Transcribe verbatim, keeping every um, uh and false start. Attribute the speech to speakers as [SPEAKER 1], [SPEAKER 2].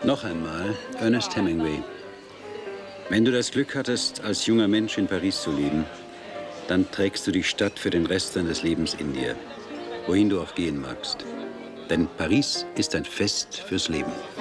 [SPEAKER 1] Noch einmal Ernest Hemingway. Wenn du das Glück hattest, als junger Mensch in Paris zu leben, dann trägst du die Stadt für den Rest deines Lebens in dir, wohin du auch gehen magst. Denn Paris ist ein Fest fürs Leben.